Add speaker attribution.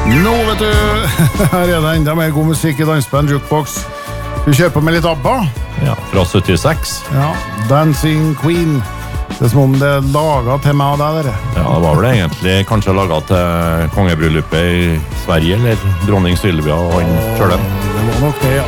Speaker 1: Nå vet du, her det enda mer god musikk I Dansband Jukebox. Du kjøper med litt ABBA.
Speaker 2: Ja, fra 76.
Speaker 1: Ja, Dancing Queen. Det som om det laget til meg og deg, dere.
Speaker 2: Ja, det var vel egentlig kanskje laget til kongebryllupet I Sverige, eller dronning Sylvia og han selv.
Speaker 1: Det var nok det, ja.